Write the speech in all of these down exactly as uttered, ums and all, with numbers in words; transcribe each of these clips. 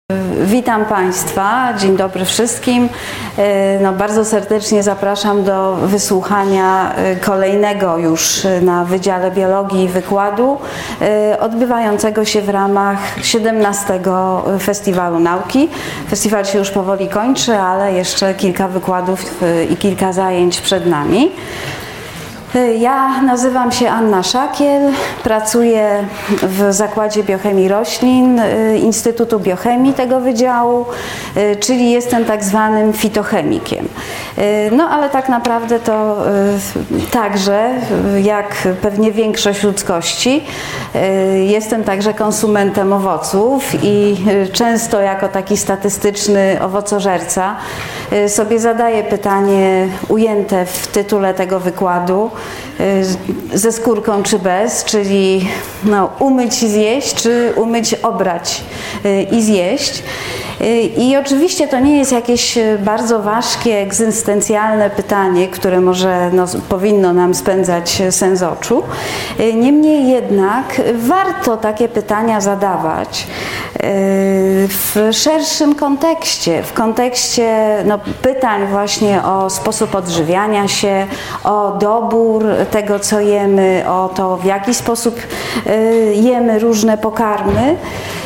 Witam Państwa, dzień dobry wszystkim. No, bardzo serdecznie zapraszam do wysłuchania kolejnego już na Wydziale Biologii wykładu odbywającego się w ramach siedemnastego Festiwalu Nauki. Festiwal się już powoli kończy, ale jeszcze kilka wykładów i kilka zajęć przed nami. Ja nazywam się Anna Szakiel, pracuję w Zakładzie Biochemii Roślin Instytutu Biochemii tego wydziału, czyli jestem tak zwanym fitochemikiem. No ale tak naprawdę to także, jak pewnie większość ludzkości, jestem także konsumentem owoców i często jako taki statystyczny owocożerca sobie zadaję pytanie ujęte w tytule tego wykładu: ze skórką czy bez, czyli no, umyć i zjeść, czy umyć, obrać i zjeść. I oczywiście to nie jest jakieś bardzo ważkie, egzystencjalne pytanie, które może no, powinno nam spędzać sens oczu. Niemniej jednak warto takie pytania zadawać w szerszym kontekście, w kontekście no, pytań właśnie o sposób odżywiania się, o dobór tego, co jemy, o to, w jaki sposób jemy różne pokarmy.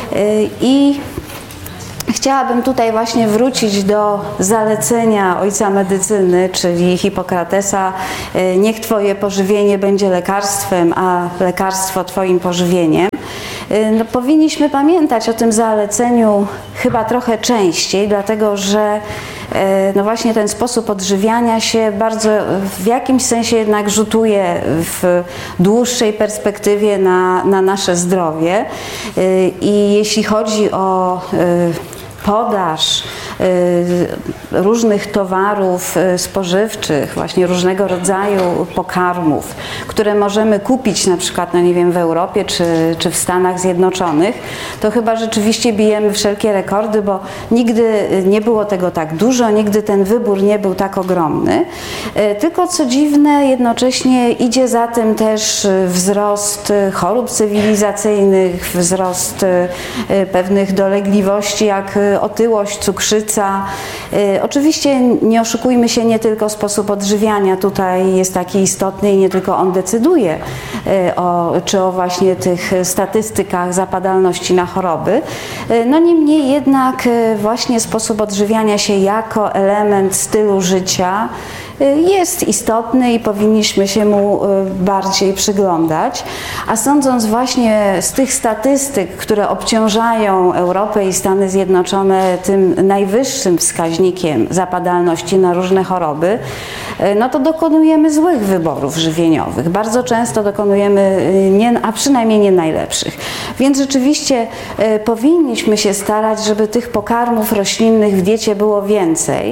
I chciałabym tutaj właśnie wrócić do zalecenia ojca medycyny, czyli Hipokratesa: niech Twoje pożywienie będzie lekarstwem, a lekarstwo Twoim pożywieniem. No, powinniśmy pamiętać o tym zaleceniu chyba trochę częściej, dlatego że no właśnie ten sposób odżywiania się bardzo w jakimś sensie jednak rzutuje w dłuższej perspektywie na, na nasze zdrowie. I jeśli chodzi o podaż różnych towarów spożywczych, właśnie różnego rodzaju pokarmów, które możemy kupić na przykład, no nie wiem, w Europie czy, czy w Stanach Zjednoczonych, to chyba rzeczywiście bijemy wszelkie rekordy, bo nigdy nie było tego tak dużo, nigdy ten wybór nie był tak ogromny. Tylko co dziwne, jednocześnie idzie za tym też wzrost chorób cywilizacyjnych, wzrost pewnych dolegliwości jak otyłość, cukrzyca. Oczywiście nie oszukujmy się, nie tylko sposób odżywiania tutaj jest taki istotny i nie tylko on decyduje o, czy o właśnie tych statystykach zapadalności na choroby. No niemniej jednak właśnie sposób odżywiania się jako element stylu życia jest istotny i powinniśmy się mu bardziej przyglądać. A sądząc właśnie z tych statystyk, które obciążają Europę i Stany Zjednoczone tym najwyższym wskaźnikiem zapadalności na różne choroby, no to dokonujemy złych wyborów żywieniowych. Bardzo często dokonujemy, nie, a przynajmniej nie najlepszych. Więc rzeczywiście powinniśmy się starać, żeby tych pokarmów roślinnych w diecie było więcej.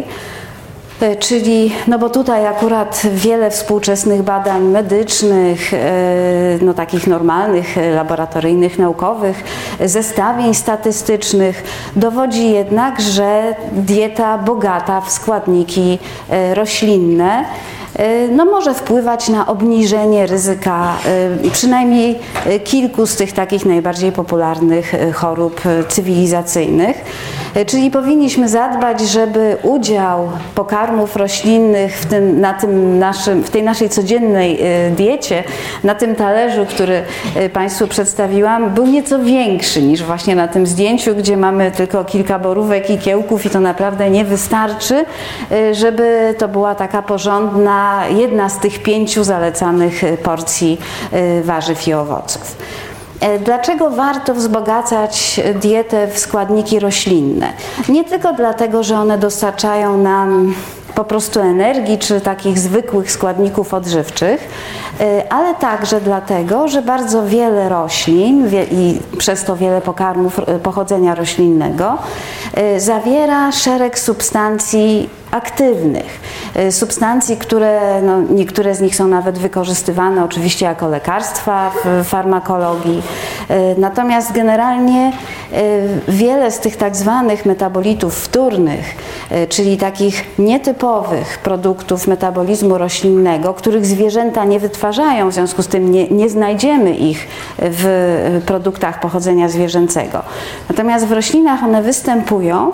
Czyli, no bo tutaj akurat wiele współczesnych badań medycznych, no takich normalnych, laboratoryjnych, naukowych, zestawień statystycznych dowodzi jednak, że dieta bogata w składniki roślinne no może wpływać na obniżenie ryzyka przynajmniej kilku z tych takich najbardziej popularnych chorób cywilizacyjnych. Czyli powinniśmy zadbać, żeby udział pokarmów roślinnych w, tym, na tym naszym, w tej naszej codziennej diecie, na tym talerzu, który Państwu przedstawiłam, był nieco większy niż właśnie na tym zdjęciu, gdzie mamy tylko kilka borówek i kiełków i to naprawdę nie wystarczy, żeby to była taka porządna, jedna z tych pięciu zalecanych porcji warzyw i owoców. Dlaczego warto wzbogacać dietę w składniki roślinne? Nie tylko dlatego, że one dostarczają nam po prostu energii czy takich zwykłych składników odżywczych, ale także dlatego, że bardzo wiele roślin i przez to wiele pokarmów pochodzenia roślinnego zawiera szereg substancji aktywnych, substancji, które no, niektóre z nich są nawet wykorzystywane oczywiście jako lekarstwa w farmakologii. Natomiast generalnie wiele z tych tak zwanych metabolitów wtórnych, czyli takich nietypowych produktów metabolizmu roślinnego, których zwierzęta nie wytwarzają, w związku z tym nie, nie znajdziemy ich w produktach pochodzenia zwierzęcego. Natomiast w roślinach one występują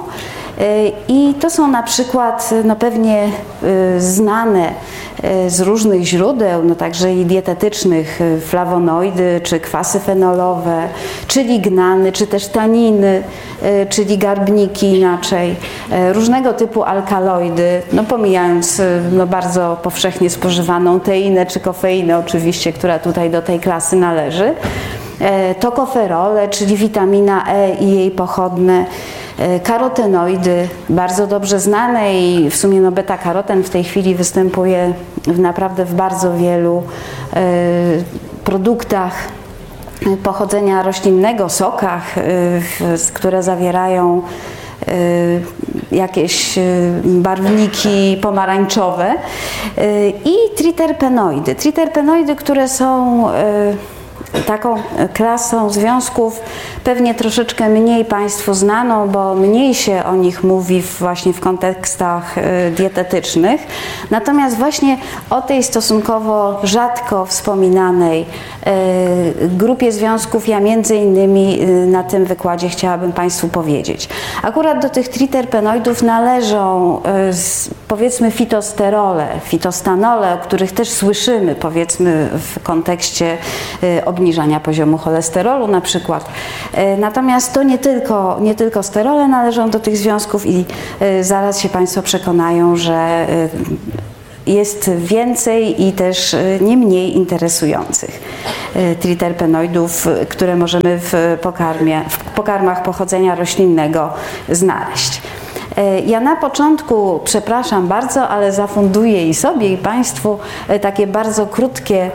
i to są na przykład no pewnie znane z różnych źródeł, no także i dietetycznych, flawonoidy, czy kwasy fenolowe, czy lignany, czy też taniny, czyli garbniki inaczej, różnego typu alkaloidy, no pomijając no bardzo powszechnie spożywaną teinę czy kofeinę oczywiście, która tutaj do tej klasy należy, tokoferole, czyli witamina E i jej pochodne, karotenoidy, bardzo dobrze znane i w sumie no beta-karoten w tej chwili występuje w naprawdę w bardzo wielu y, produktach pochodzenia roślinnego, sokach, y, które zawierają y, jakieś barwniki pomarańczowe y, i triterpenoidy. Triterpenoidy, które są y, taką klasą związków pewnie troszeczkę mniej Państwu znaną, bo mniej się o nich mówi właśnie w kontekstach dietetycznych. Natomiast właśnie o tej stosunkowo rzadko wspominanej grupie związków ja między innymi na tym wykładzie chciałabym Państwu powiedzieć. Akurat do tych triterpenoidów należą powiedzmy fitosterole, fitostanole, o których też słyszymy powiedzmy w kontekście obniżania poziomu cholesterolu na przykład. Natomiast to nie tylko, nie tylko sterole należą do tych związków i zaraz się Państwo przekonają, że jest więcej i też nie mniej interesujących triterpenoidów, które możemy w, pokarmie, w pokarmach pochodzenia roślinnego znaleźć. Ja na początku, przepraszam bardzo, ale zafunduję i sobie i Państwu takie bardzo krótkie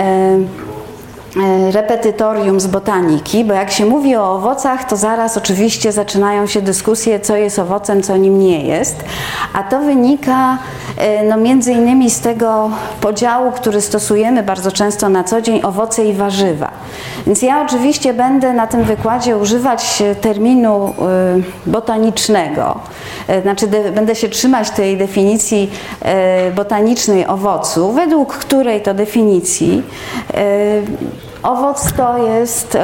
repetytorium z botaniki, bo jak się mówi o owocach, to zaraz oczywiście zaczynają się dyskusje, co jest owocem, co nim nie jest, a to wynika no, między innymi z tego podziału, który stosujemy bardzo często na co dzień, owoce i warzywa. Więc ja oczywiście będę na tym wykładzie używać terminu botanicznego, znaczy de, będę się trzymać tej definicji botanicznej owocu, według której to definicji owoc to jest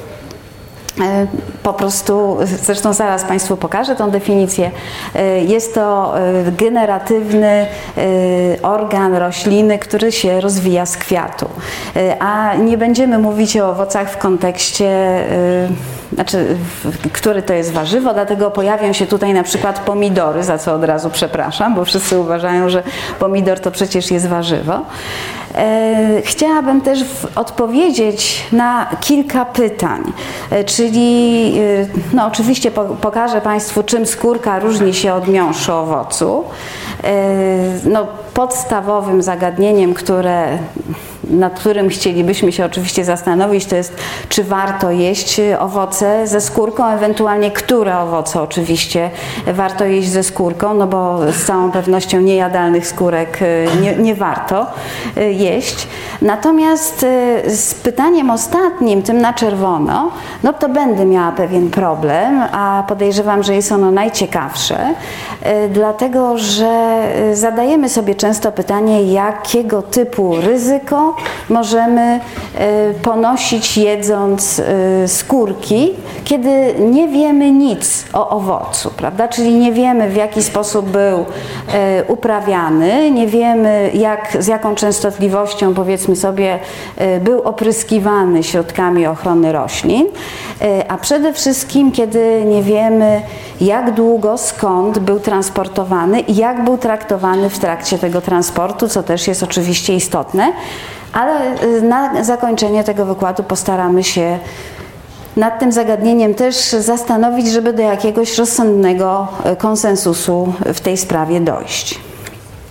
po prostu, zresztą zaraz Państwu pokażę tą definicję, jest to generatywny organ rośliny, który się rozwija z kwiatu. A nie będziemy mówić o owocach w kontekście, znaczy, który to jest warzywo, dlatego pojawią się tutaj na przykład pomidory, za co od razu przepraszam, bo wszyscy uważają, że pomidor to przecież jest warzywo. Chciałabym też odpowiedzieć na kilka pytań, czyli no oczywiście pokażę Państwu, czym skórka różni się od miąższu owocu. No, podstawowym zagadnieniem, które, nad którym chcielibyśmy się oczywiście zastanowić, to jest, czy warto jeść owoce ze skórką, ewentualnie które owoce oczywiście warto jeść ze skórką, no bo z całą pewnością niejadalnych skórek nie, nie warto jeść. Natomiast z pytaniem ostatnim, tym na czerwono, no to będę miała pewien problem, a podejrzewam, że jest ono najciekawsze, dlatego że zadajemy sobie często pytanie, jakiego typu ryzyko możemy ponosić jedząc skórki, kiedy nie wiemy nic o owocu, prawda? Czyli nie wiemy, w jaki sposób był uprawiany, nie wiemy, jak, z jaką częstotliwością, powiedzmy sobie, był opryskiwany środkami ochrony roślin, a przede wszystkim, kiedy nie wiemy, jak długo, skąd był transportowany i jak był traktowany w trakcie tego transportu, co też jest oczywiście istotne, ale na zakończenie tego wykładu postaramy się nad tym zagadnieniem też zastanowić, żeby do jakiegoś rozsądnego konsensusu w tej sprawie dojść.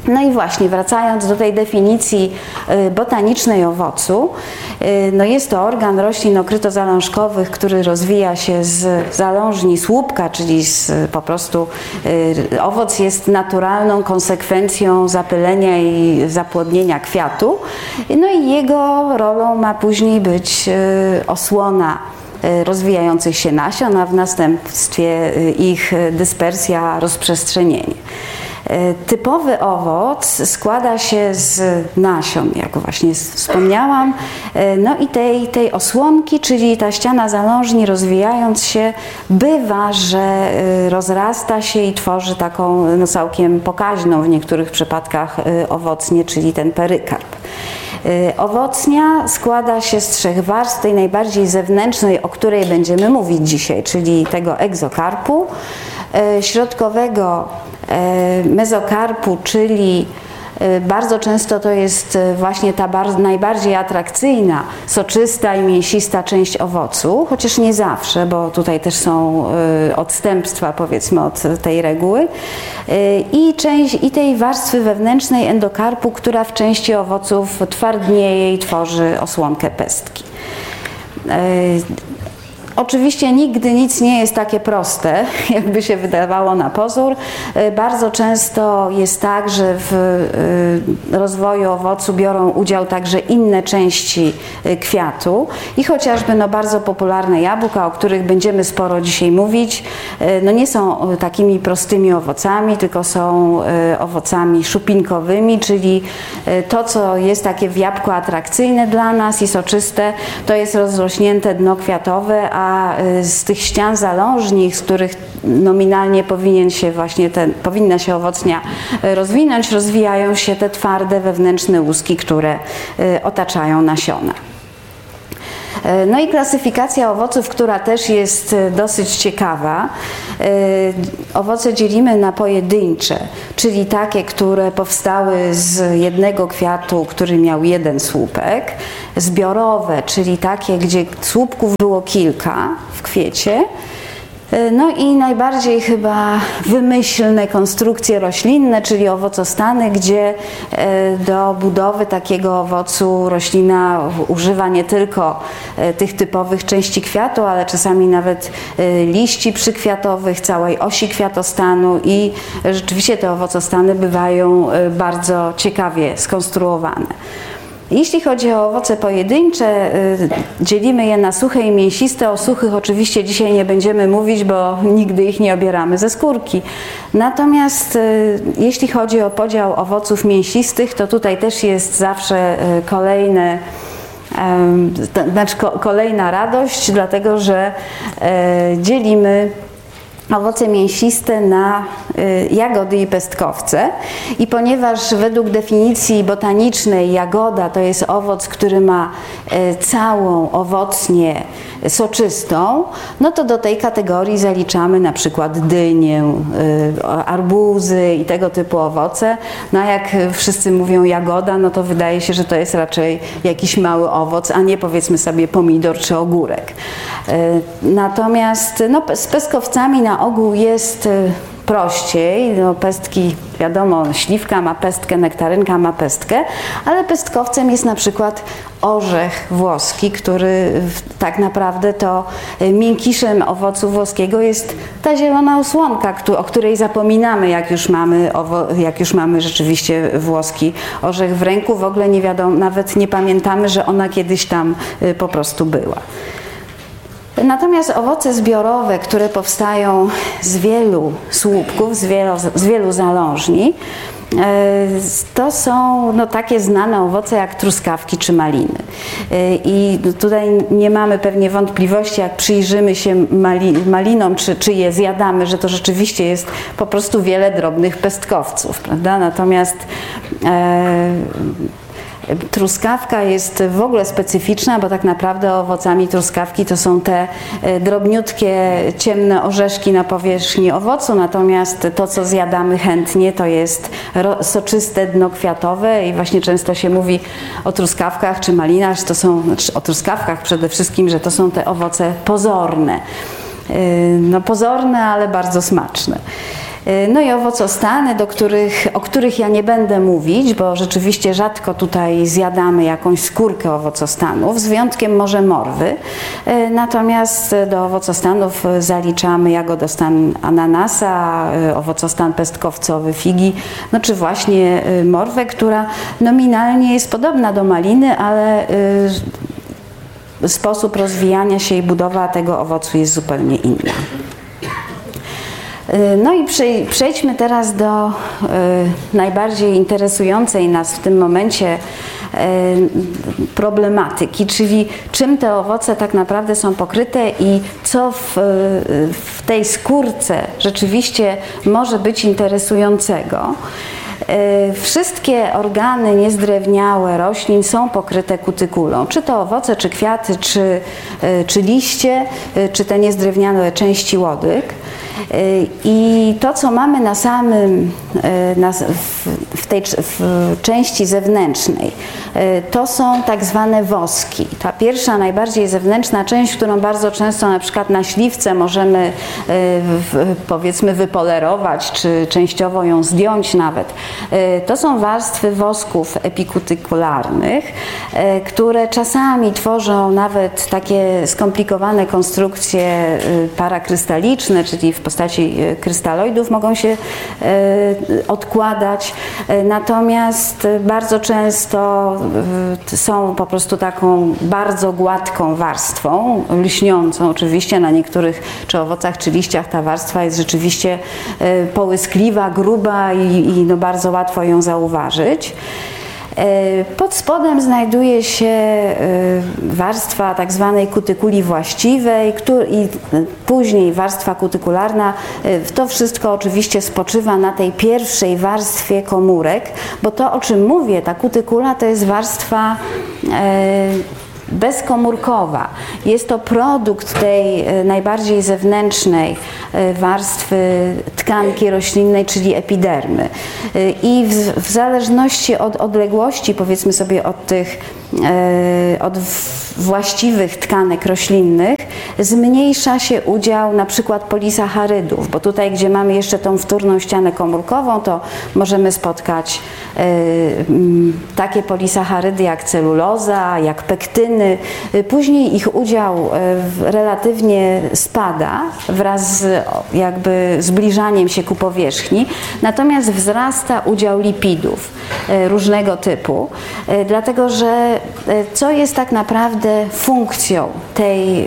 No i właśnie, wracając do tej definicji botanicznej owocu, no jest to organ roślin okrytozalążkowych, który rozwija się z zalążni słupka, czyli z, po prostu owoc jest naturalną konsekwencją zapylenia i zapłodnienia kwiatu. No i jego rolą ma później być osłona rozwijających się nasion, a w następstwie ich dyspersja, rozprzestrzenienie. Typowy owoc składa się z nasion, jak właśnie wspomniałam, no i tej, tej osłonki, czyli ta ściana zalążni rozwijając się, bywa, że rozrasta się i tworzy taką no, całkiem pokaźną w niektórych przypadkach owocnię, czyli ten perykarp. Owocnia składa się z trzech warstw, tej najbardziej zewnętrznej, o której będziemy mówić dzisiaj, czyli tego egzokarpu, środkowego mezokarpu, czyli bardzo często to jest właśnie ta najbardziej atrakcyjna, soczysta i mięsista część owocu, chociaż nie zawsze, bo tutaj też są odstępstwa, powiedzmy, od tej reguły. I, część, i tej warstwy wewnętrznej endokarpu, która w części owoców twardnieje i tworzy osłonkę pestki. Oczywiście nigdy nic nie jest takie proste, jakby się wydawało na pozór. Bardzo często jest tak, że w rozwoju owocu biorą udział także inne części kwiatu i chociażby no bardzo popularne jabłka, o których będziemy sporo dzisiaj mówić, no nie są takimi prostymi owocami, tylko są owocami szupinkowymi, czyli to, co jest takie w jabłku atrakcyjne dla nas i soczyste, to jest rozrośnięte dno kwiatowe, a z tych ścian zalążnich, z których nominalnie powinien się właśnie ten, powinna się owocnia rozwinąć, rozwijają się te twarde wewnętrzne łuski, które otaczają nasiona. No i klasyfikacja owoców, która też jest dosyć ciekawa. Owoce dzielimy na pojedyncze, czyli takie, które powstały z jednego kwiatu, który miał jeden słupek. Zbiorowe, czyli takie, gdzie słupków było kilka w kwiecie. No i najbardziej chyba wymyślne konstrukcje roślinne, czyli owocostany, gdzie do budowy takiego owocu roślina używa nie tylko tych typowych części kwiatu, ale czasami nawet liści przykwiatowych, całej osi kwiatostanu i rzeczywiście te owocostany bywają bardzo ciekawie skonstruowane. Jeśli chodzi o owoce pojedyncze, dzielimy je na suche i mięsiste. O suchych oczywiście dzisiaj nie będziemy mówić, bo nigdy ich nie obieramy ze skórki. Natomiast jeśli chodzi o podział owoców mięsistych, to tutaj też jest zawsze kolejne, znaczy kolejna radość, dlatego że dzielimy owoce mięsiste na jagody i pestkowce i ponieważ według definicji botanicznej jagoda to jest owoc, który ma całą owocnię soczystą, no to do tej kategorii zaliczamy na przykład dynię, arbuzy i tego typu owoce. No a jak wszyscy mówią jagoda, no to wydaje się, że to jest raczej jakiś mały owoc, a nie powiedzmy sobie pomidor czy ogórek. Natomiast no, z pestkowcami na ogół jest prościej, no pestki, wiadomo, śliwka ma pestkę, nektarynka ma pestkę, ale pestkowcem jest na przykład orzech włoski, który tak naprawdę to miękiszem owocu włoskiego jest ta zielona osłonka, o której zapominamy, jak już mamy, jak już mamy rzeczywiście włoski orzech w ręku. W ogóle nie wiadomo, nawet nie pamiętamy, że ona kiedyś tam po prostu była. Natomiast owoce zbiorowe, które powstają z wielu słupków, z wielu, z wielu zalążni, to są no, takie znane owoce jak truskawki czy maliny. I tutaj nie mamy pewnie wątpliwości, jak przyjrzymy się mali, malinom, czy, czy je zjadamy, że to rzeczywiście jest po prostu wiele drobnych pestkowców, prawda? Natomiast e, truskawka jest w ogóle specyficzna, bo tak naprawdę owocami truskawki to są te drobniutkie, ciemne orzeszki na powierzchni owocu, natomiast to, co zjadamy chętnie, to jest soczyste dno kwiatowe i właśnie często się mówi o truskawkach czy malinach, że to są, znaczy o truskawkach przede wszystkim, że to są te owoce pozorne. No pozorne, ale bardzo smaczne. No i owocostany, do których, o których ja nie będę mówić, bo rzeczywiście rzadko tutaj zjadamy jakąś skórkę owocostanów, z wyjątkiem może morwy. Natomiast do owocostanów zaliczamy jagodostan ananasa, owocostan pestkowcowy figi, no czy właśnie morwę, która nominalnie jest podobna do maliny, ale sposób rozwijania się i budowa tego owocu jest zupełnie inna. No i przejdźmy teraz do y, najbardziej interesującej nas w tym momencie y, problematyki, czyli czym te owoce tak naprawdę są pokryte i co w, w tej skórce rzeczywiście może być interesującego. Wszystkie organy niezdrewniałe roślin są pokryte kutykulą, czy to owoce, czy kwiaty, czy, czy liście, czy te niezdrewniałe części łodyg. I to, co mamy na samym, na, w tej w części zewnętrznej, to są tak zwane woski. Ta pierwsza, najbardziej zewnętrzna część, którą bardzo często na przykład na śliwce możemy powiedzmy wypolerować, czy częściowo ją zdjąć nawet. To są warstwy wosków epikutykularnych, które czasami tworzą nawet takie skomplikowane konstrukcje parakrystaliczne, czyli w postaci krystaloidów mogą się odkładać. Natomiast bardzo często są po prostu taką bardzo gładką warstwą, lśniącą oczywiście. Na niektórych czy owocach, czy liściach ta warstwa jest rzeczywiście połyskliwa, gruba i, i no bardzo łatwo ją zauważyć. Pod spodem znajduje się warstwa tak zwanej kutykuli właściwej i później warstwa kutykularna. To wszystko oczywiście spoczywa na tej pierwszej warstwie komórek, bo to, o czym mówię, ta kutykula to jest warstwa bezkomórkowa. Jest to produkt tej najbardziej zewnętrznej warstwy tkanki roślinnej, czyli epidermy. I w, w zależności od odległości, powiedzmy sobie od tych od właściwych tkanek roślinnych, zmniejsza się udział na przykład polisacharydów, bo tutaj, gdzie mamy jeszcze tą wtórną ścianę komórkową, to możemy spotkać takie polisacharydy jak celuloza, jak pektyny. Później ich udział relatywnie spada wraz z jakby zbliżaniem się ku powierzchni, natomiast wzrasta udział lipidów różnego typu, dlatego że co jest tak naprawdę funkcją tej,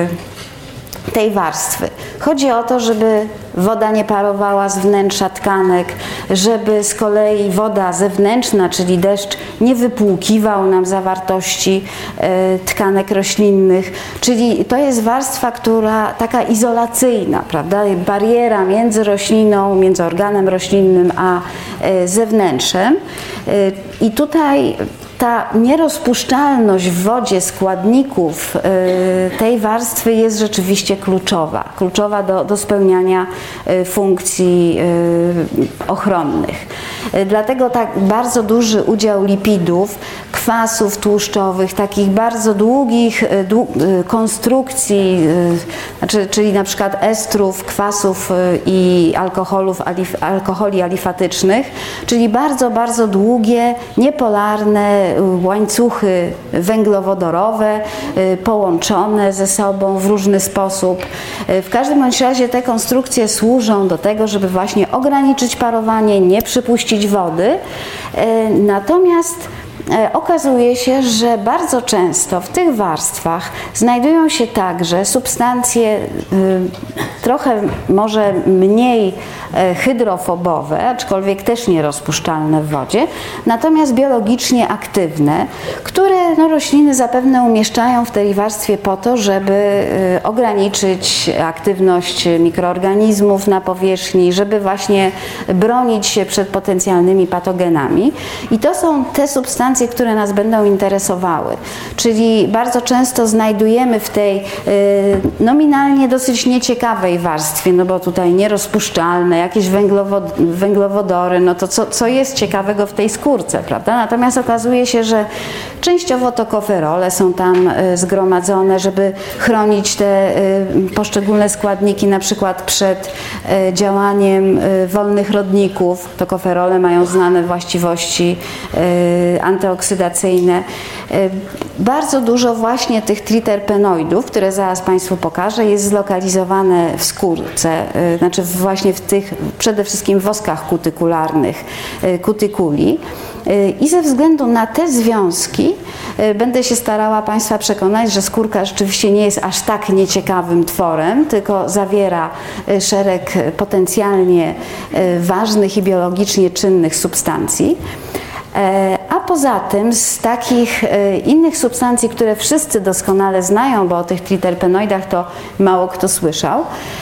tej warstwy? Chodzi o to, żeby woda nie parowała z wnętrza tkanek, żeby z kolei woda zewnętrzna, czyli deszcz, nie wypłukiwał nam zawartości tkanek roślinnych, czyli to jest warstwa, która taka izolacyjna, prawda? Bariera między rośliną, między organem roślinnym a zewnętrzem. I tutaj ta nierozpuszczalność w wodzie składników tej warstwy jest rzeczywiście kluczowa, kluczowa do, do spełniania funkcji ochronnych. Dlatego tak bardzo duży udział lipidów, kwasów tłuszczowych, takich bardzo długich dłu konstrukcji, znaczy, czyli na przykład estrów, kwasów i alkoholów, alif, alkoholi alifatycznych, czyli bardzo, bardzo długie, niepolarne łańcuchy węglowodorowe połączone ze sobą w różny sposób. W każdym bądź razie te konstrukcje służą do tego, żeby właśnie ograniczyć parowanie, nie przypuścić wody. Natomiast okazuje się, że bardzo często w tych warstwach znajdują się także substancje trochę może mniej hydrofobowe, aczkolwiek też nierozpuszczalne w wodzie, natomiast biologicznie aktywne, które no, rośliny zapewne umieszczają w tej warstwie po to, żeby ograniczyć aktywność mikroorganizmów na powierzchni, żeby właśnie bronić się przed potencjalnymi patogenami. I to są te substancje, substancje, które nas będą interesowały. Czyli bardzo często znajdujemy w tej nominalnie dosyć nieciekawej warstwie, no bo tutaj nierozpuszczalne, jakieś węglowod węglowodory, no to co, co jest ciekawego w tej skórce, prawda? Natomiast okazuje się, że częściowo to koferole są tam zgromadzone, żeby chronić te poszczególne składniki, na przykład przed działaniem wolnych rodników. To koferole mają znane właściwości antyoksydacyjne. Bardzo dużo właśnie tych triterpenoidów, które zaraz Państwu pokażę, jest zlokalizowane w skórce, znaczy właśnie w tych przede wszystkim woskach kutykularnych kutykuli. I ze względu na te związki będę się starała Państwa przekonać, że skórka rzeczywiście nie jest aż tak nieciekawym tworem, tylko zawiera szereg potencjalnie ważnych i biologicznie czynnych substancji. A poza tym z takich innych substancji, które wszyscy doskonale znają, bo o tych triterpenoidach to mało kto słyszał,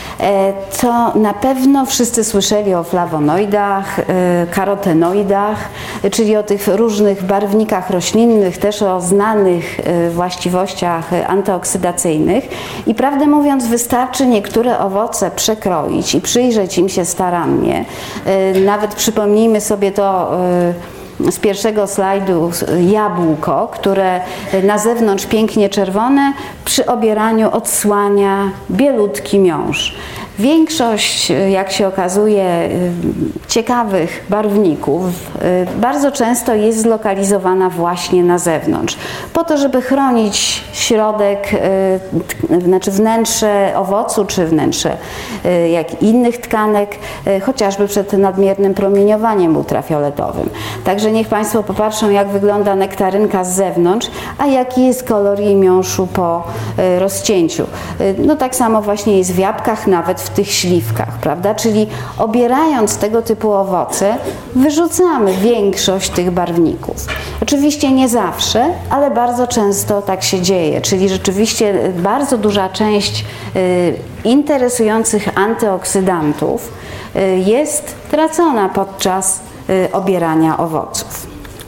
to na pewno wszyscy słyszeli o flawonoidach, karotenoidach, czyli o tych różnych barwnikach roślinnych, też o znanych właściwościach antyoksydacyjnych. I prawdę mówiąc, wystarczy niektóre owoce przekroić i przyjrzeć im się starannie. Nawet przypomnijmy sobie to z pierwszego slajdu jabłko, które na zewnątrz pięknie czerwone, przy obieraniu odsłania bielutki miąższ. Większość, jak się okazuje, ciekawych barwników bardzo często jest zlokalizowana właśnie na zewnątrz, po to, żeby chronić środek, znaczy wnętrze owocu czy wnętrze jak innych tkanek, chociażby przed nadmiernym promieniowaniem ultrafioletowym. Także niech Państwo popatrzą, jak wygląda nektarynka z zewnątrz, a jaki jest kolor jej miąższu po rozcięciu. No tak samo właśnie jest w jabłkach, nawet w tych śliwkach, prawda? Czyli obierając tego typu owoce, wyrzucamy większość tych barwników. Oczywiście nie zawsze, ale bardzo często tak się dzieje, czyli rzeczywiście bardzo duża część y, interesujących antyoksydantów y, jest tracona podczas y, obierania owoców.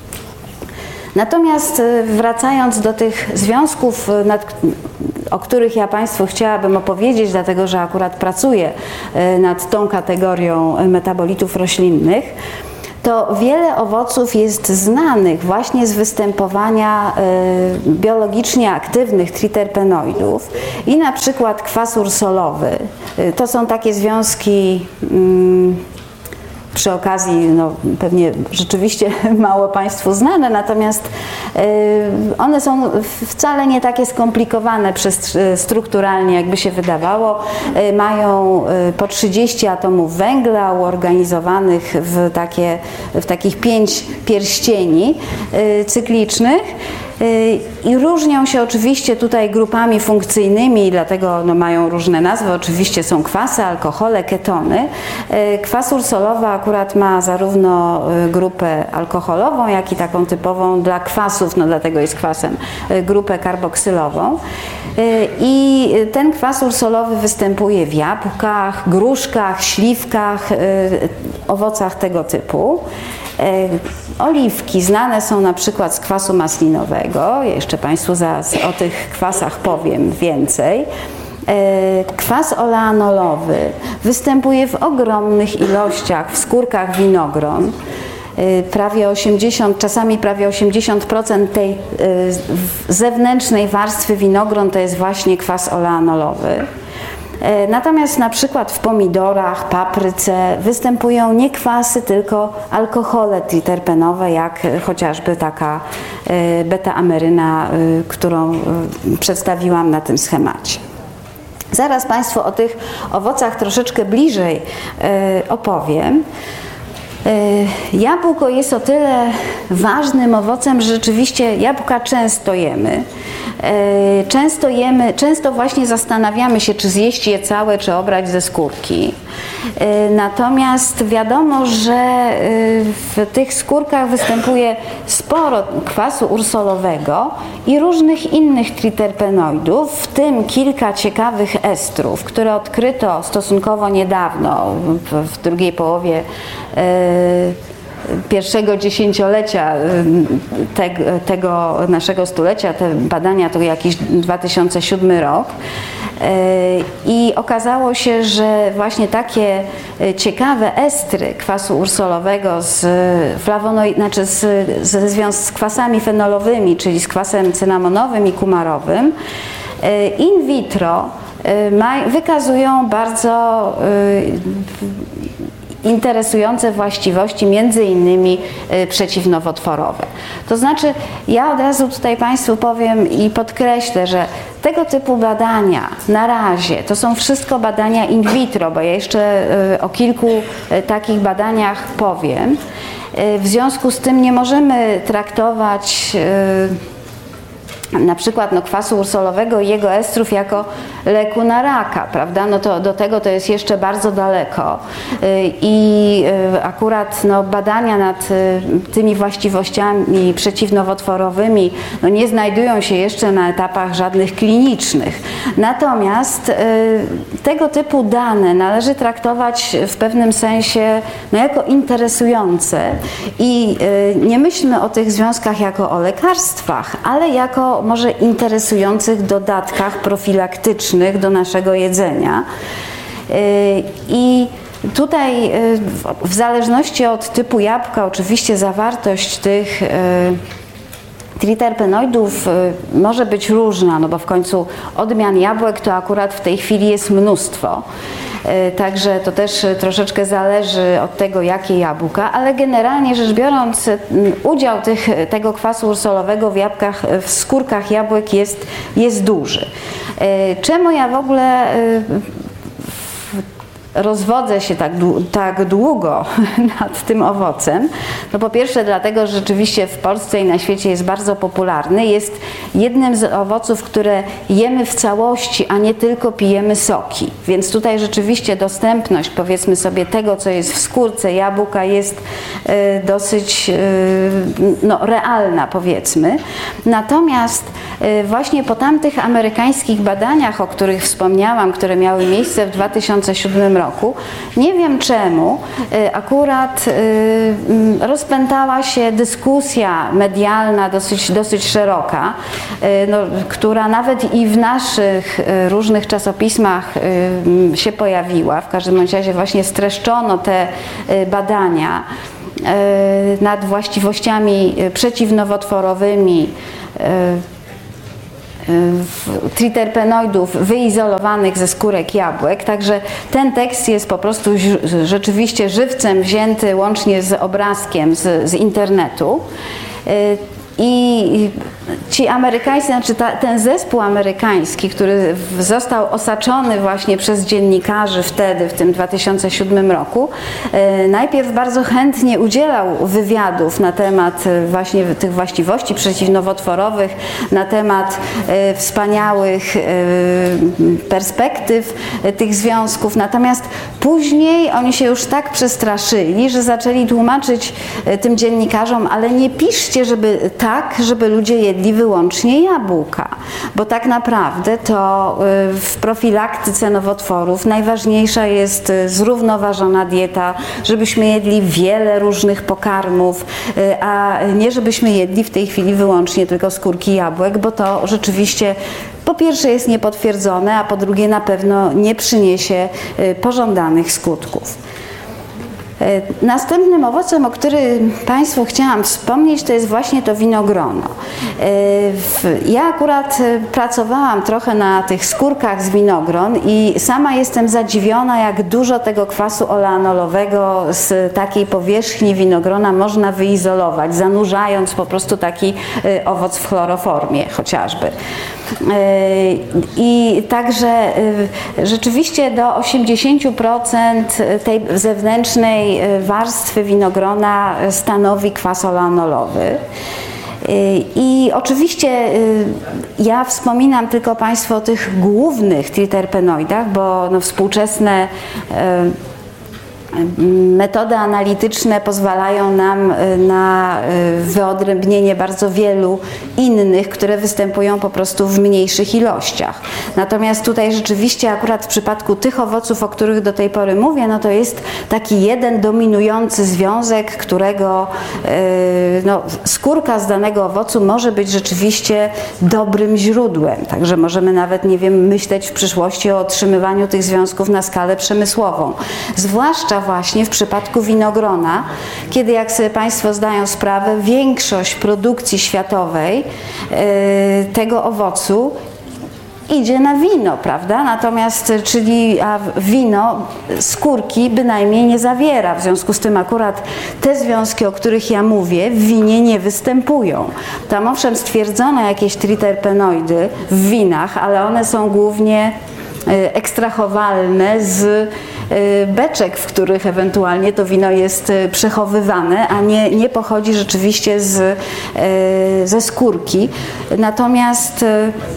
Natomiast wracając do tych związków, nad, o których ja Państwu chciałabym opowiedzieć, dlatego że akurat pracuję nad tą kategorią metabolitów roślinnych, to wiele owoców jest znanych właśnie z występowania y, biologicznie aktywnych triterpenoidów i na przykład kwas ursolowy. Y, to są takie związki y, przy okazji, no, pewnie rzeczywiście mało Państwu znane, natomiast y, one są wcale nie takie skomplikowane przez, y, strukturalnie, jakby się wydawało. Y, mają y, po trzydzieści atomów węgla uorganizowanych w, takie, w takich pięć pierścieni y, cyklicznych. I różnią się oczywiście tutaj grupami funkcyjnymi, dlatego no, mają różne nazwy. Oczywiście są kwasy, alkohole, ketony. Kwas ursolowy akurat ma zarówno grupę alkoholową, jak i taką typową dla kwasów, no dlatego jest kwasem, grupę karboksylową. I ten kwas ursolowy występuje w jabłkach, gruszkach, śliwkach, owocach tego typu. Oliwki znane są na przykład z kwasu maslinowego. Ja jeszcze Państwu zaraz o tych kwasach powiem więcej. Kwas oleanolowy występuje w ogromnych ilościach w skórkach winogron. Prawie osiemdziesiąt, czasami prawie osiemdziesiąt procent tej zewnętrznej warstwy winogron to jest właśnie kwas oleanolowy. Natomiast na przykład w pomidorach, papryce występują nie kwasy, tylko alkohole triterpenowe, jak chociażby taka beta-ameryna, którą przedstawiłam na tym schemacie. Zaraz Państwu o tych owocach troszeczkę bliżej opowiem. Jabłko jest o tyle ważnym owocem, że rzeczywiście jabłka często jemy. Często jemy, często właśnie zastanawiamy się, czy zjeść je całe, czy obrać ze skórki. Natomiast wiadomo, że w tych skórkach występuje sporo kwasu ursolowego i różnych innych triterpenoidów, w tym kilka ciekawych estrów, które odkryto stosunkowo niedawno, w drugiej połowie pierwszego dziesięciolecia te, tego naszego stulecia, te badania to jakiś dwa tysiące siódmy rok. I okazało się, że właśnie takie ciekawe estry kwasu ursolowego z flawonoid, znaczy z, ze związku z kwasami fenolowymi, czyli z kwasem cynamonowym i kumarowym, in vitro wykazują bardzo interesujące właściwości, między innymi przeciwnowotworowe. To znaczy, ja od razu tutaj Państwu powiem i podkreślę, że tego typu badania na razie to są wszystko badania in vitro, bo ja jeszcze o kilku takich badaniach powiem. W związku z tym nie możemy traktować na przykład no, kwasu ursolowego i jego estrów jako leku na raka, prawda? No to do tego to jest jeszcze bardzo daleko i akurat no, badania nad tymi właściwościami przeciwnowotworowymi no, nie znajdują się jeszcze na etapach żadnych klinicznych. Natomiast tego typu dane należy traktować w pewnym sensie no, jako interesujące i nie myślmy o tych związkach jako o lekarstwach, ale jako może interesujących dodatkach profilaktycznych do naszego jedzenia. I tutaj w zależności od typu jabłka oczywiście zawartość tych triterpenoidów może być różna, no bo w końcu odmian jabłek to akurat w tej chwili jest mnóstwo. Także to też troszeczkę zależy od tego, jakie jabłka, ale generalnie rzecz biorąc udział tych, tego kwasu ursolowego w jabłkach, w skórkach jabłek jest, jest duży. Czemu ja w ogóle rozwodzę się tak, tak długo nad tym owocem? No po pierwsze dlatego, że rzeczywiście w Polsce i na świecie jest bardzo popularny. Jest jednym z owoców, które jemy w całości, a nie tylko pijemy soki. Więc tutaj rzeczywiście dostępność, powiedzmy sobie, tego, co jest w skórce jabłka jest y, dosyć y, no, realna, powiedzmy. Natomiast y, właśnie po tamtych amerykańskich badaniach, o których wspomniałam, które miały miejsce w dwa tysiące siódmym roku, Roku. Nie wiem czemu, akurat rozpętała się dyskusja medialna dosyć, dosyć szeroka, no, która nawet i w naszych różnych czasopismach się pojawiła. W każdym razie właśnie streszczono te badania nad właściwościami przeciwnowotworowymi triterpenoidów wyizolowanych ze skórek jabłek, także ten tekst jest po prostu rzeczywiście żywcem wzięty łącznie z obrazkiem z, z internetu. I ci amerykańscy, znaczy ta, ten zespół amerykański, który został osaczony właśnie przez dziennikarzy wtedy, w tym dwa tysiące siódmym roku, e, najpierw bardzo chętnie udzielał wywiadów na temat właśnie tych właściwości przeciwnowotworowych, na temat e, wspaniałych e, perspektyw e, tych związków, natomiast później oni się już tak przestraszyli, że zaczęli tłumaczyć e, tym dziennikarzom, ale nie piszcie, żeby tak, żeby ludzie jedli wyłącznie jabłka, bo tak naprawdę to w profilaktyce nowotworów najważniejsza jest zrównoważona dieta, żebyśmy jedli wiele różnych pokarmów, a nie żebyśmy jedli w tej chwili wyłącznie tylko skórki jabłek, bo to rzeczywiście po pierwsze jest niepotwierdzone, a po drugie na pewno nie przyniesie pożądanych skutków. Następnym owocem, o którym Państwu chciałam wspomnieć, to jest właśnie to winogrono. Ja akurat pracowałam trochę na tych skórkach z winogron i sama jestem zadziwiona, jak dużo tego kwasu oleanolowego z takiej powierzchni winogrona można wyizolować, zanurzając po prostu taki owoc w chloroformie chociażby. I także rzeczywiście do osiemdziesięciu procent tej zewnętrznej warstwy winogrona stanowi kwas oleanolowy. I oczywiście ja wspominam tylko Państwu o tych głównych triterpenoidach, bo no współczesne Metody analityczne pozwalają nam na wyodrębnienie bardzo wielu innych, które występują po prostu w mniejszych ilościach. Natomiast tutaj rzeczywiście akurat w przypadku tych owoców, o których do tej pory mówię, no to jest taki jeden dominujący związek, którego no, skórka z danego owocu może być rzeczywiście dobrym źródłem. Także możemy nawet, nie wiem, myśleć w przyszłości o otrzymywaniu tych związków na skalę przemysłową. Zwłaszcza właśnie w przypadku winogrona, kiedy, jak sobie Państwo zdają sprawę, większość produkcji światowej y, tego owocu idzie na wino, prawda? Natomiast, czyli a wino skórki bynajmniej nie zawiera. W związku z tym akurat te związki, o których ja mówię, w winie nie występują. Tam owszem stwierdzono jakieś triterpenoidy w winach, ale one są głównie ekstrahowalne z beczek, w których ewentualnie to wino jest przechowywane, a nie, nie pochodzi rzeczywiście z, ze skórki. Natomiast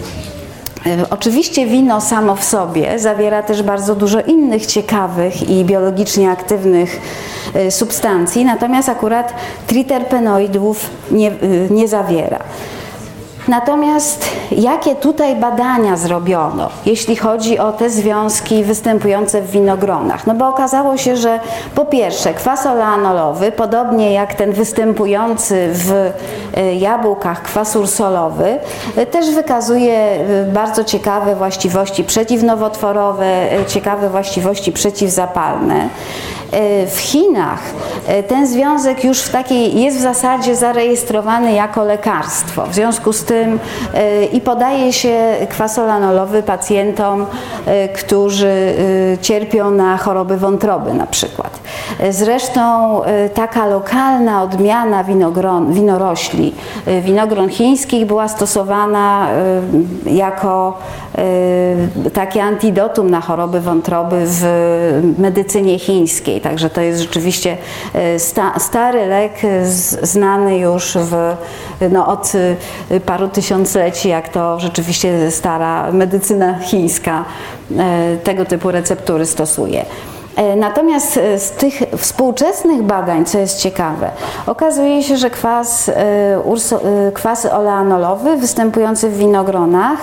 oczywiście wino samo w sobie zawiera też bardzo dużo innych ciekawych i biologicznie aktywnych substancji, natomiast akurat triterpenoidów nie, nie zawiera. Natomiast jakie tutaj badania zrobiono, jeśli chodzi o te związki występujące w winogronach? No bo okazało się, że po pierwsze kwas oleanolowy, podobnie jak ten występujący w jabłkach kwas ursolowy, też wykazuje bardzo ciekawe właściwości przeciwnowotworowe, ciekawe właściwości przeciwzapalne. W Chinach ten związek już w takiej jest w zasadzie zarejestrowany jako lekarstwo. W związku z tym i podaje się kwas olanolowy pacjentom, którzy cierpią na choroby wątroby na przykład. Zresztą taka lokalna odmiana winogron, winorośli, winogron chińskich była stosowana jako takie antidotum na choroby wątroby w medycynie chińskiej. Także to jest rzeczywiście sta, stary lek z, znany już w, no, od paru tysiącleci, jak to rzeczywiście stara medycyna chińska tego typu receptury stosuje. Natomiast z tych współczesnych badań, co jest ciekawe, okazuje się, że kwas, kwas oleanolowy występujący w winogronach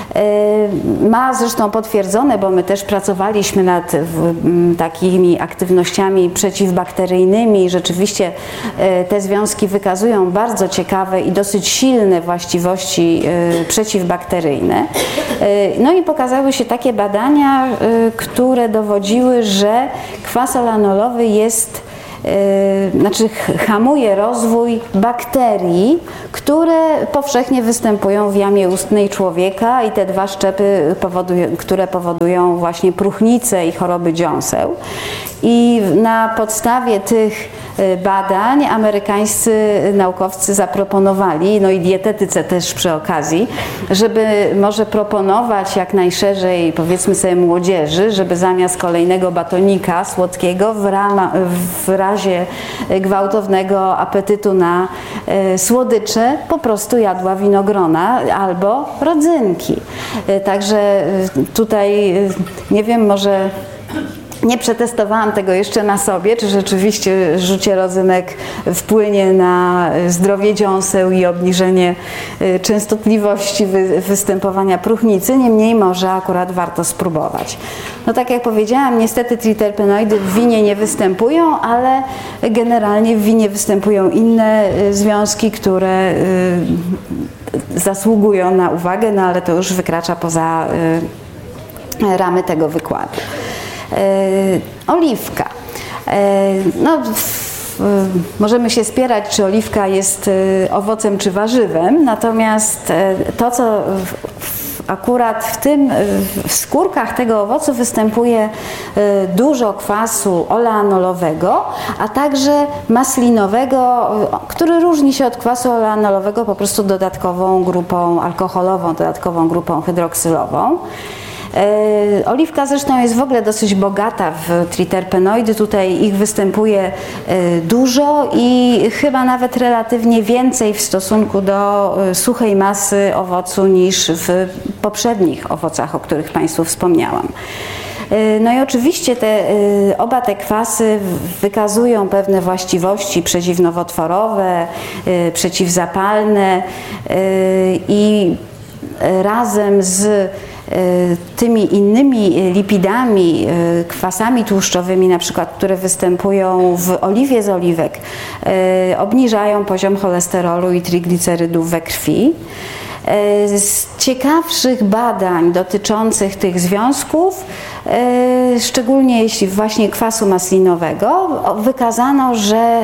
ma zresztą potwierdzone, bo my też pracowaliśmy nad takimi aktywnościami przeciwbakteryjnymi i rzeczywiście te związki wykazują bardzo ciekawe i dosyć silne właściwości przeciwbakteryjne. No i pokazały się takie badania, które dowodziły, że kwas olanolowy jest, yy, znaczy hamuje rozwój bakterii, które powszechnie występują w jamie ustnej człowieka i te dwa szczepy, powodują, które powodują właśnie próchnicę i choroby dziąseł. I na podstawie tych badań amerykańscy naukowcy zaproponowali, no i dietetyce też przy okazji, żeby może proponować jak najszerzej, powiedzmy sobie, młodzieży, żeby zamiast kolejnego batonika słodkiego w, rama, w razie gwałtownego apetytu na e, słodycze po prostu jadła winogrona albo rodzynki. E, także tutaj nie wiem, może nie przetestowałam tego jeszcze na sobie, czy rzeczywiście rzucie rodzynek wpłynie na zdrowie dziąseł i obniżenie częstotliwości występowania próchnicy, niemniej może akurat warto spróbować. No tak jak powiedziałam, niestety triterpenoidy w winie nie występują, ale generalnie w winie występują inne związki, które zasługują na uwagę, no ale to już wykracza poza ramy tego wykładu. Oliwka. No, możemy się spierać, czy oliwka jest owocem czy warzywem, natomiast to, co akurat w tym, w skórkach tego owocu występuje dużo kwasu oleanolowego, a także maslinowego, który różni się od kwasu oleanolowego po prostu dodatkową grupą alkoholową, dodatkową grupą hydroksylową. Oliwka zresztą jest w ogóle dosyć bogata w triterpenoidy, tutaj ich występuje dużo i chyba nawet relatywnie więcej w stosunku do suchej masy owocu niż w poprzednich owocach, o których Państwu wspomniałam. No i oczywiście te, oba te kwasy wykazują pewne właściwości przeciwnowotworowe, przeciwzapalne i razem z tymi innymi lipidami, kwasami tłuszczowymi, na przykład, które występują w oliwie z oliwek, obniżają poziom cholesterolu i triglicerydów we krwi. Z ciekawszych badań dotyczących tych związków, szczególnie jeśli właśnie kwasu maslinowego, wykazano, że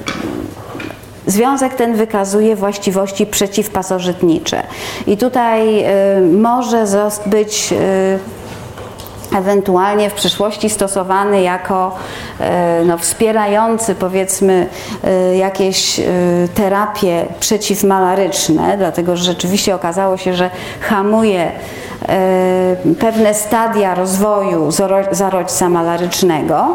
związek ten wykazuje właściwości przeciwpasożytnicze i tutaj może być ewentualnie w przyszłości stosowany jako no, wspierający, powiedzmy, jakieś terapie przeciwmalaryczne, dlatego że rzeczywiście okazało się, że hamuje pewne stadia rozwoju zarodźca malarycznego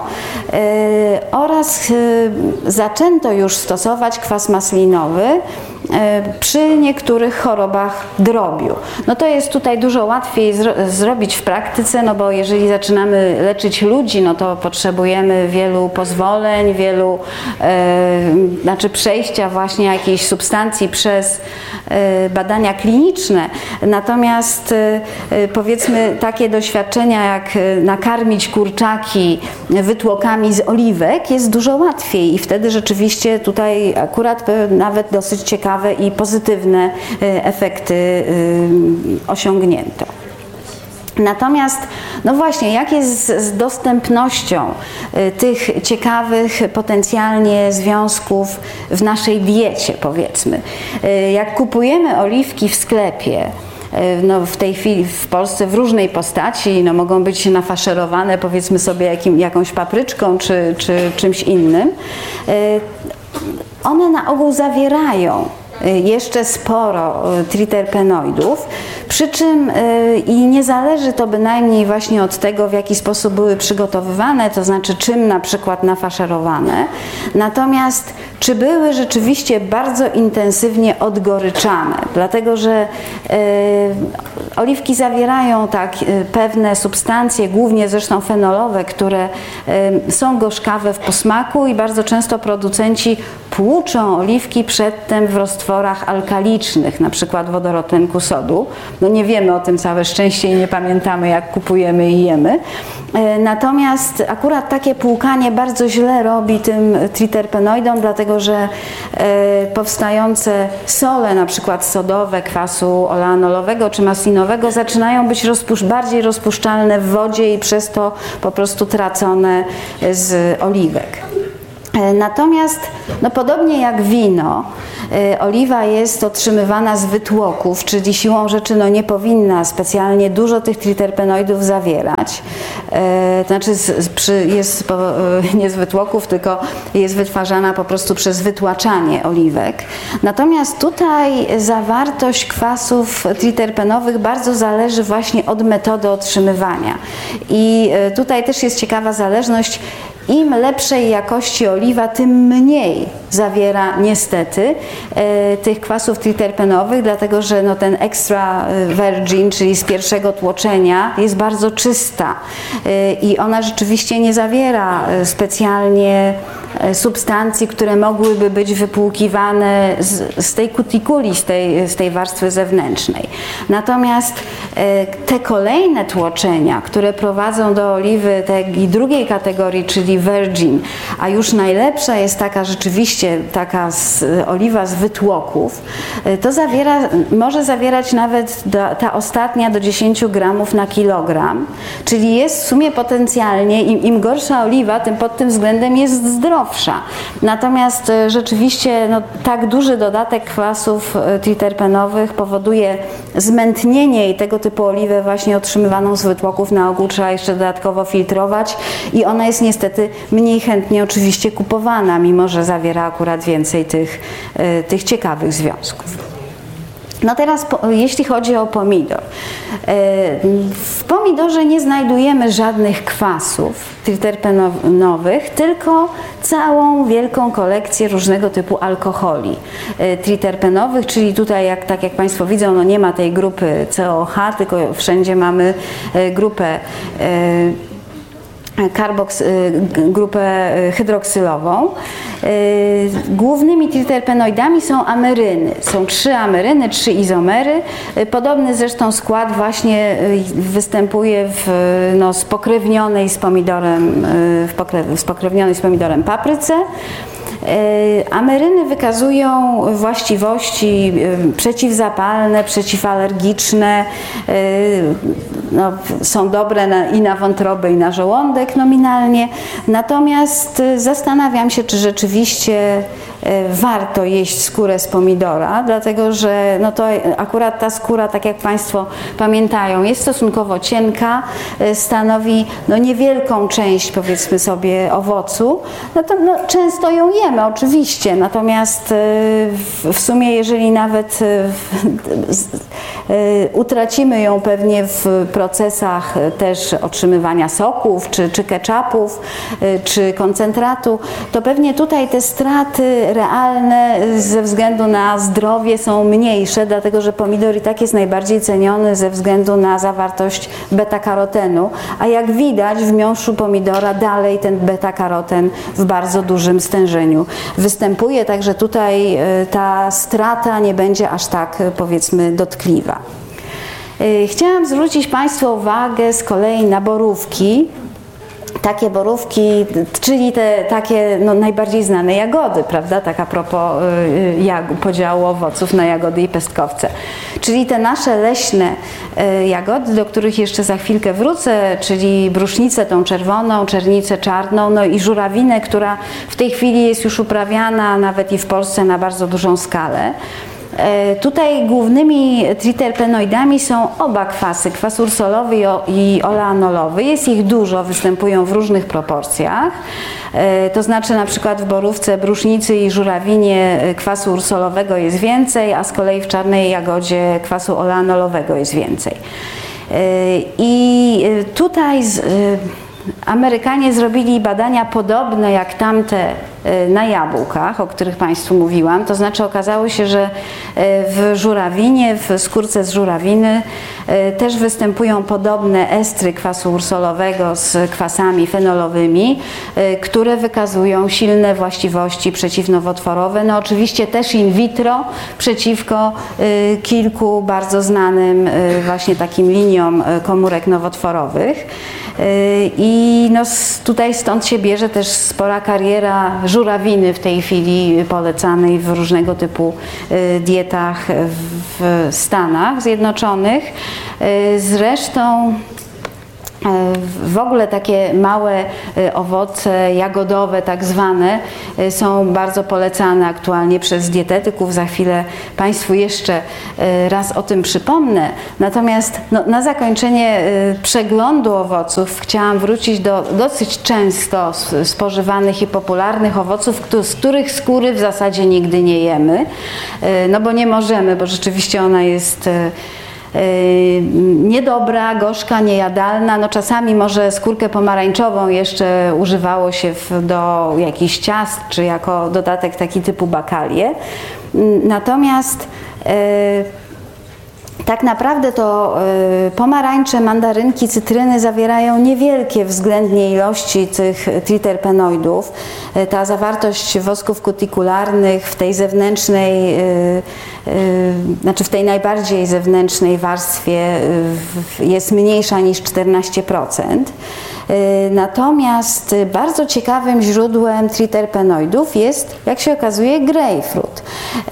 oraz zaczęto już stosować kwas maslinowy przy niektórych chorobach drobiu. No to jest tutaj dużo łatwiej zro zrobić w praktyce, no bo jeżeli zaczynamy leczyć ludzi, no to potrzebujemy wielu pozwoleń, wielu, e, znaczy przejścia właśnie jakiejś substancji przez e, badania kliniczne. Natomiast e, powiedzmy takie doświadczenia jak nakarmić kurczaki wytłokami z oliwek jest dużo łatwiej i wtedy rzeczywiście tutaj akurat nawet dosyć ciekawe i pozytywne efekty osiągnięto. Natomiast, no właśnie, jak jest z dostępnością tych ciekawych potencjalnie związków w naszej diecie, powiedzmy. Jak kupujemy oliwki w sklepie, no w tej chwili w Polsce w różnej postaci, no mogą być nafaszerowane, powiedzmy sobie, jakim, jakąś papryczką czy, czy czymś innym, one na ogół zawierają jeszcze sporo triterpenoidów, przy czym i nie zależy to bynajmniej właśnie od tego, w jaki sposób były przygotowywane, to znaczy czym na przykład nafaszerowane, natomiast czy były rzeczywiście bardzo intensywnie odgoryczane, dlatego że e, oliwki zawierają tak e, pewne substancje, głównie zresztą fenolowe, które e, są gorzkawe w posmaku i bardzo często producenci płuczą oliwki przedtem w roztworach alkalicznych, na przykład wodorotlenku sodu. No nie wiemy o tym całe szczęście i nie pamiętamy, jak kupujemy i jemy. Natomiast akurat takie płukanie bardzo źle robi tym triterpenoidom, dlatego że powstające sole, na przykład sodowe, kwasu oleanolowego czy maslinowego, zaczynają być rozpusz- bardziej rozpuszczalne w wodzie i przez to po prostu tracone z oliwek. Natomiast, no podobnie jak wino, oliwa jest otrzymywana z wytłoków, czyli siłą rzeczy no nie powinna specjalnie dużo tych triterpenoidów zawierać. To znaczy z, przy, jest po, nie z wytłoków, tylko jest wytwarzana po prostu przez wytłaczanie oliwek. Natomiast tutaj zawartość kwasów triterpenowych bardzo zależy właśnie od metody otrzymywania. I tutaj też jest ciekawa zależność. Im lepszej jakości oliwa, tym mniej zawiera niestety e, tych kwasów triterpenowych, dlatego że no, ten extra virgin, czyli z pierwszego tłoczenia, jest bardzo czysta e, i ona rzeczywiście nie zawiera specjalnie substancji, które mogłyby być wypłukiwane z, z tej kutikuli, z tej, z tej warstwy zewnętrznej. Natomiast e, te kolejne tłoczenia, które prowadzą do oliwy tej drugiej kategorii, czyli virgin, a już najlepsza jest taka rzeczywiście taka z, oliwa z wytłoków, e, to zawiera, może zawierać nawet do, ta ostatnia do dziesięć gramów na kilogram, czyli jest w sumie potencjalnie, im, im gorsza oliwa, tym pod tym względem jest zdrowsza. Natomiast rzeczywiście no, tak duży dodatek kwasów triterpenowych powoduje zmętnienie i tego typu oliwę właśnie otrzymywaną z wytłoków na ogół trzeba jeszcze dodatkowo filtrować i ona jest niestety mniej chętnie oczywiście kupowana, mimo że zawiera akurat więcej tych, tych ciekawych związków. No teraz, jeśli chodzi o pomidor. W pomidorze nie znajdujemy żadnych kwasów triterpenowych, tylko całą wielką kolekcję różnego typu alkoholi triterpenowych, czyli tutaj, jak, tak jak Państwo widzą, no nie ma tej grupy C O H, tylko wszędzie mamy grupę karboks, grupę hydroksylową. Głównymi triterpenoidami są ameryny. Są trzy ameryny, trzy izomery. Podobny zresztą skład właśnie występuje w no, spokrewnionej z pomidorem, w pokrew, spokrewnionej z pomidorem papryce. Ameryny wykazują właściwości przeciwzapalne, przeciwalergiczne, no, są dobre na, i na wątrobę, i na żołądek nominalnie. Natomiast zastanawiam się, czy rzeczywiście warto jeść skórę z pomidora, dlatego że no to akurat ta skóra, tak jak Państwo pamiętają, jest stosunkowo cienka, stanowi no niewielką część, powiedzmy sobie, owocu. No to no, często ją jemy, oczywiście, natomiast w, w sumie, jeżeli nawet utracimy ją pewnie w procesach też otrzymywania soków, czy, czy ketchupów, czy koncentratu, to pewnie tutaj te straty realne ze względu na zdrowie są mniejsze, dlatego że pomidor i tak jest najbardziej ceniony ze względu na zawartość beta-karotenu, a jak widać w miąższu pomidora dalej ten beta-karoten w bardzo dużym stężeniu występuje, także tutaj ta strata nie będzie aż tak, powiedzmy, dotkliwa. Chciałam zwrócić Państwu uwagę z kolei na borówki. Takie borówki, czyli te takie no, najbardziej znane jagody, prawda, tak a propos y, jag, podziału owoców na jagody i pestkowce. Czyli te nasze leśne y, jagody, do których jeszcze za chwilkę wrócę, czyli brusznicę tą czerwoną, czernicę czarną, no i żurawinę, która w tej chwili jest już uprawiana nawet i w Polsce na bardzo dużą skalę. Tutaj głównymi triterpenoidami są oba kwasy, kwas ursolowy i oleanolowy. Jest ich dużo, występują w różnych proporcjach. To znaczy na przykład w borówce, brusznicy i żurawinie kwasu ursolowego jest więcej, a z kolei w czarnej jagodzie kwasu oleanolowego jest więcej. I tutaj z, Amerykanie zrobili badania podobne jak tamte na jabłkach, o których Państwu mówiłam. To znaczy okazało się, że w żurawinie, w skórce z żurawiny też występują podobne estry kwasu ursolowego z kwasami fenolowymi, które wykazują silne właściwości przeciwnowotworowe. No oczywiście też in vitro przeciwko kilku bardzo znanym właśnie takim liniom komórek nowotworowych. I no tutaj stąd się bierze też spora kariera żurawiny w tej chwili polecanej w różnego typu dietach w Stanach Zjednoczonych. Zresztą w ogóle takie małe owoce jagodowe, tak zwane, są bardzo polecane aktualnie przez dietetyków. Za chwilę Państwu jeszcze raz o tym przypomnę. Natomiast no, na zakończenie przeglądu owoców chciałam wrócić do dosyć często spożywanych i popularnych owoców, z których skóry w zasadzie nigdy nie jemy. No bo nie możemy, bo rzeczywiście ona jest niedobra, gorzka, niejadalna. No czasami może skórkę pomarańczową jeszcze używało się w, do jakichś ciast, czy jako dodatek taki typu bakalie. Natomiast tak naprawdę to pomarańcze, mandarynki, cytryny zawierają niewielkie względnie ilości tych triterpenoidów. Ta zawartość wosków kutikularnych w tej zewnętrznej, znaczy w tej najbardziej zewnętrznej warstwie jest mniejsza niż czternaście procent. Natomiast bardzo ciekawym źródłem triterpenoidów jest, jak się okazuje, grejpfrut.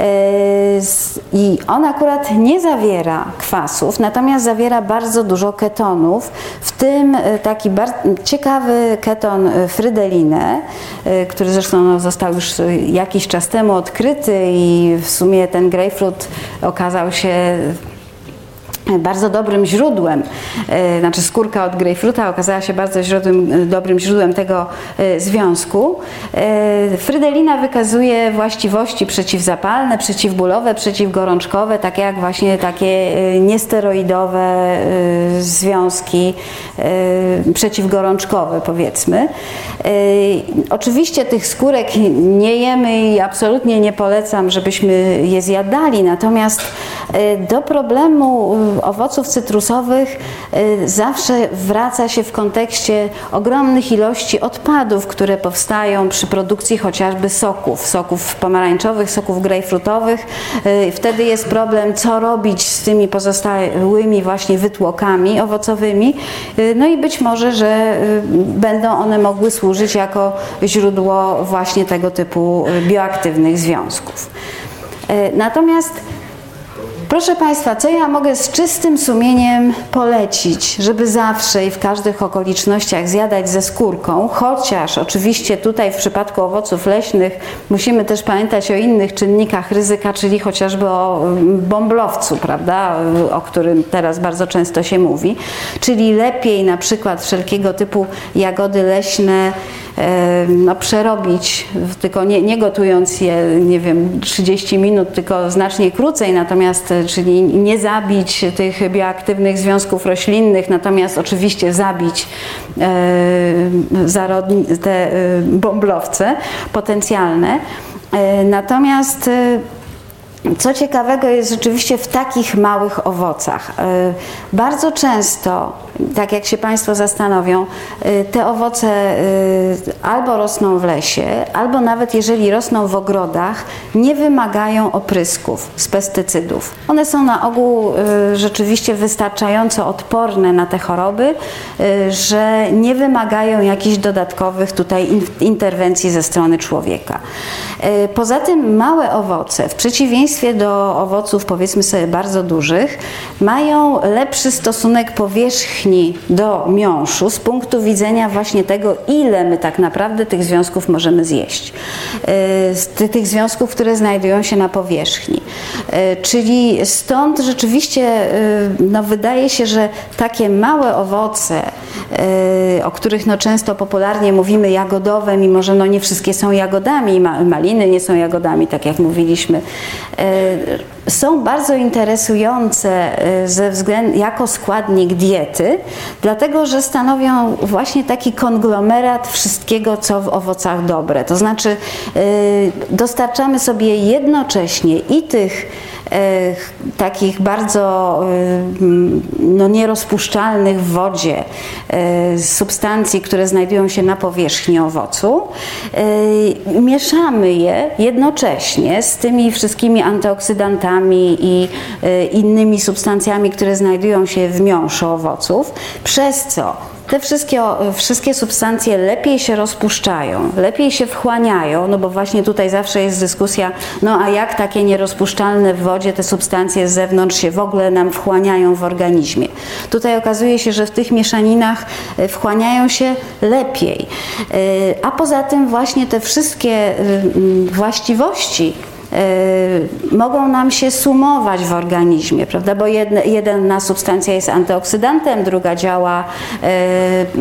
I on akurat nie zawiera kwasów, natomiast zawiera bardzo dużo ketonów, w tym taki bardzo ciekawy keton frydelinę, który zresztą został już jakiś czas temu odkryty i w sumie ten grejpfrut okazał się bardzo dobrym źródłem, znaczy skórka od grejpfruta okazała się bardzo źródłem, dobrym źródłem tego związku. Frydelina wykazuje właściwości przeciwzapalne, przeciwbólowe, przeciwgorączkowe, tak jak właśnie takie niesteroidowe związki przeciwgorączkowe, powiedzmy. Oczywiście tych skórek nie jemy i absolutnie nie polecam, żebyśmy je zjadali, natomiast do problemu owoców cytrusowych zawsze wraca się w kontekście ogromnych ilości odpadów, które powstają przy produkcji chociażby soków, soków pomarańczowych, soków grejpfrutowych. Wtedy jest problem, co robić z tymi pozostałymi właśnie wytłokami owocowymi. No i być może, że będą one mogły służyć jako źródło właśnie tego typu bioaktywnych związków. Natomiast proszę Państwa, co ja mogę z czystym sumieniem polecić, żeby zawsze i w każdych okolicznościach zjadać ze skórką, chociaż oczywiście tutaj w przypadku owoców leśnych musimy też pamiętać o innych czynnikach ryzyka, czyli chociażby o bąblowcu, prawda, o którym teraz bardzo często się mówi, czyli lepiej na przykład wszelkiego typu jagody leśne no, przerobić, tylko nie, nie gotując je, nie wiem, trzydzieści minut, tylko znacznie krócej, natomiast, czyli nie zabić tych bioaktywnych związków roślinnych, natomiast oczywiście zabić e, zarodni, te e, bąblowce potencjalne. E, natomiast e, co ciekawego jest rzeczywiście w takich małych owocach. Bardzo często, tak jak się Państwo zastanowią, te owoce albo rosną w lesie, albo nawet jeżeli rosną w ogrodach, nie wymagają oprysków z pestycydów. One są na ogół rzeczywiście wystarczająco odporne na te choroby, że nie wymagają jakichś dodatkowych tutaj interwencji ze strony człowieka. Poza tym małe owoce, w przeciwieństwie do owoców, powiedzmy sobie, bardzo dużych, mają lepszy stosunek powierzchni do miąższu z punktu widzenia właśnie tego, ile my tak naprawdę tych związków możemy zjeść. Z tych związków, które znajdują się na powierzchni. Czyli stąd rzeczywiście no, wydaje się, że takie małe owoce, o których no, często popularnie mówimy jagodowe, mimo że no, nie wszystkie są jagodami, maliny nie są jagodami, tak jak mówiliśmy, są bardzo interesujące ze względu, jako składnik diety, dlatego że stanowią właśnie taki konglomerat wszystkiego, co w owocach dobre. To znaczy dostarczamy sobie jednocześnie i tych takich bardzo no, nierozpuszczalnych w wodzie substancji, które znajdują się na powierzchni owocu. Mieszamy je jednocześnie z tymi wszystkimi antyoksydantami i innymi substancjami, które znajdują się w miąższu owoców, przez co te wszystkie, wszystkie substancje lepiej się rozpuszczają, lepiej się wchłaniają, no bo właśnie tutaj zawsze jest dyskusja, no a jak takie nierozpuszczalne w wodzie te substancje z zewnątrz się w ogóle nam wchłaniają w organizmie. Tutaj okazuje się, że w tych mieszaninach wchłaniają się lepiej. A poza tym właśnie te wszystkie właściwości mogą nam się sumować w organizmie, prawda? Bo jedna, jedna substancja jest antyoksydantem, druga działa